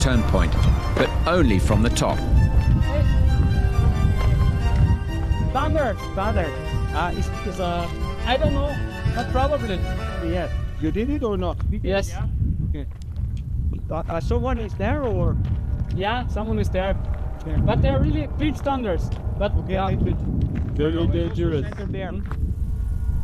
turn point, but only from the top. Standard. I don't know, but probably. Yeah. You did it or not? Yes. Yeah. Okay. Someone is there or? Yeah, someone is there. But they're really big standards. But Okay. yeah, Very dangerous. There.